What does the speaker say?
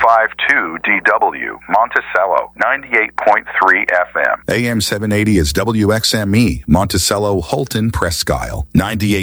KFIV2DW, Monticello, 98.3 FM. AM 780 is WXME, Monticello, Holton, Presque Isle, 98.